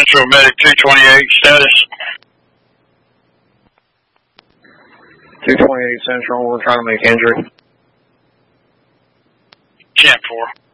Central Medic 228 status. 228 Central, we're trying to make injury. 10-4.